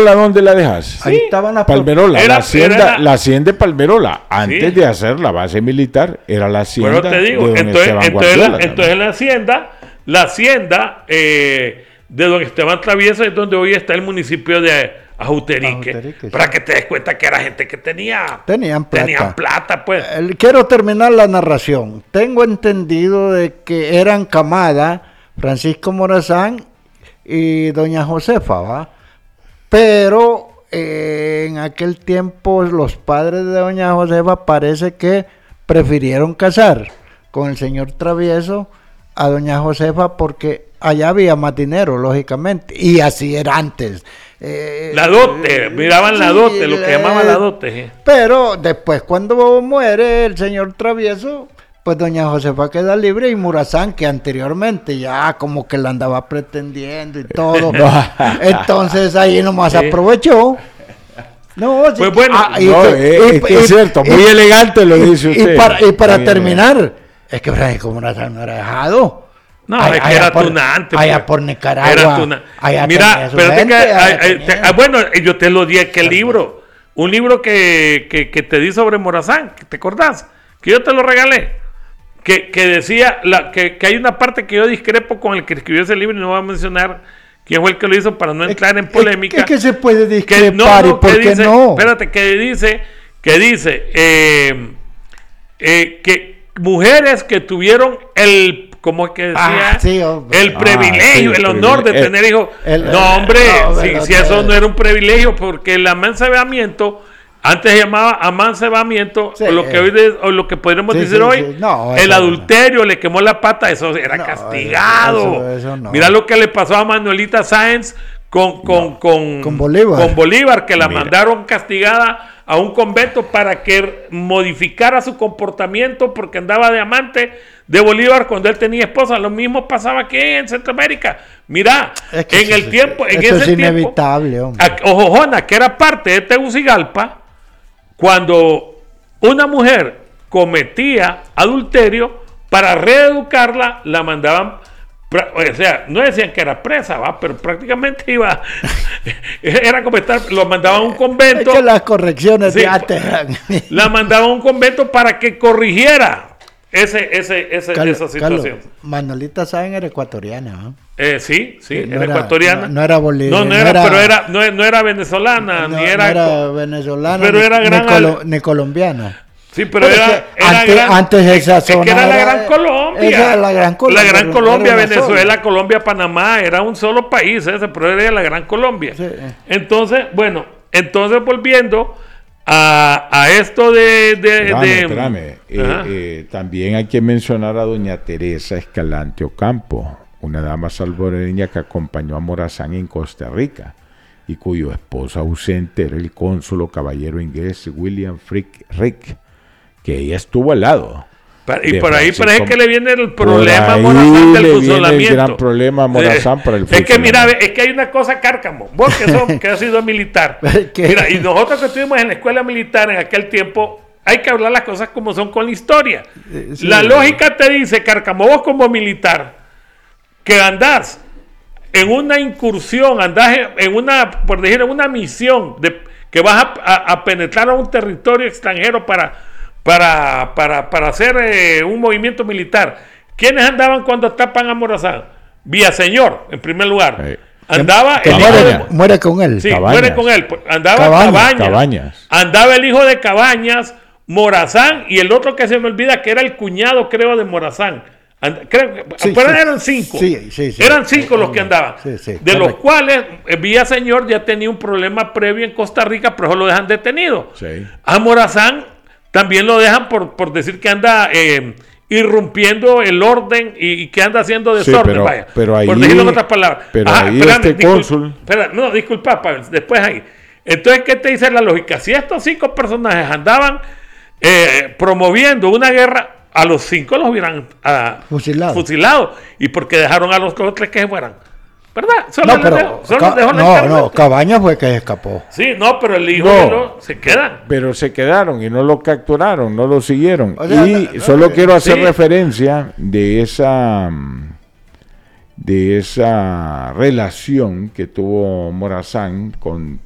Palmerola, ¿dónde la dejas? Ahí estaban las Palmerola, la hacienda de Palmerola, antes de hacer la base militar, era la hacienda. Pero te digo, de don Esteban Guardiola, entonces la hacienda de don Esteban Travieso es donde hoy está el municipio de Ajuterique, para que te des cuenta que era gente que tenían plata, pues. Quiero terminar la narración. Tengo entendido de que eran camada Francisco Morazán y doña Josefa, ¿va? Pero en aquel tiempo los padres de doña Josefa parece que prefirieron casar con el señor Travieso a doña Josefa porque allá había más dinero, lógicamente, y así era antes. La dote, miraban la dote, lo que llamaban la dote. Pero después cuando muere el señor Travieso, pues doña Josefa queda libre y Morazán, que anteriormente ya como que la andaba pretendiendo y todo, entonces ahí nomás aprovechó. No, pues bueno, es cierto, muy elegante lo dice usted. Y para terminar, es que Francisco Morazán no era dejado. No, es que era tunante. Allá por Nicaragua. Mira, bueno, yo te lo di aquel libro. Un libro que te di sobre Morazán, ¿te acordás? Que yo te lo regalé. Que decía que hay una parte que yo discrepo con el que escribió ese libro y no voy a mencionar quién fue el que lo hizo para no entrar en polémica. Es que se puede discrepar y por qué no. Espérate, que dice que mujeres que tuvieron ¿cómo es que decía? El privilegio, el honor de tener hijos. No, hombre, si eso no era un privilegio, porque el amancebamiento, antes se llamaba amancebamiento, lo que podríamos decir hoy, el adulterio, le quemó la pata, eso era castigado. Eso no. Mira lo que le pasó a Manuelita Sáenz con Bolívar, que la mandaron castigada a un convento para que modificara su comportamiento porque andaba de amante de Bolívar cuando él tenía esposa. Lo mismo pasaba aquí en Centroamérica. Mira, en ese tiempo, inevitable, Ojojona, que era parte de Tegucigalpa, cuando una mujer cometía adulterio, para reeducarla, la mandaban. O sea, no decían que era presa, ¿va? Pero prácticamente iba, era como lo mandaban a un convento. Es que las correcciones ya te la mandaban a un convento para que corrigiera esa situación. Carlos, Manolita Sáenz era ecuatoriana, sí, era ecuatoriana. No era boliviana. No era venezolana, no era venezolana, pero era ni colombiana. Sí, pero antes esa zona. Es que era la Gran Colombia. Era la Gran Colombia. La Gran Colombia, Venezuela, Colombia, Panamá, era un solo país ese, pero era la Gran Colombia. Sí. Entonces, volviendo a esto Espérame. También hay que mencionar a doña Teresa Escalante Ocampo, una dama salvadoreña que acompañó a Morazán en Costa Rica y cuyo esposo ausente era el cónsul o caballero inglés William Frick, que ella estuvo al lado. Y por ahí parece que le viene el problema a Morazán del fusilamiento. El gran problema a Morazán para el fusilamiento. Es que mira, es que hay una cosa, Cárcamo, vos que has sido militar. Mira, y nosotros que estuvimos en la escuela militar en aquel tiempo, hay que hablar las cosas como son con la historia. La lógica te dice, Cárcamo, vos como militar, que andás en una incursión, andás en una misión que vas a penetrar a un territorio extranjero para hacer un movimiento militar. ¿Quiénes andaban cuando tapan a Morazán? Villaseñor, en primer lugar. Andaba muere con él. Sí, muere con él. Andaba Cabañas. Andaba el hijo de Cabañas, Morazán, y el otro que se me olvida que era el cuñado, creo, de Morazán. Eran 5. Eran 5 los que andaban. De los cuales Villaseñor ya tenía un problema previo en Costa Rica, pero eso lo dejan detenido. A Morazán también lo dejan por decir que anda irrumpiendo el orden y que anda haciendo desorden, pero ahí, por decirlo en otras palabras. Pero ahí cónsul. Disculpa, Pavel, después ahí. Entonces, ¿qué te dice la lógica? Si estos 5 personajes andaban promoviendo una guerra, a los 5 los hubieran fusilado. ¿Y porque dejaron a los 3 que se fueran? ¿Verdad? Cabañas fue que escapó. Sí, pero el hijo se quedan. Pero se quedaron y no lo capturaron, no lo siguieron. Solo quiero hacer referencia de esa relación que tuvo Morazán con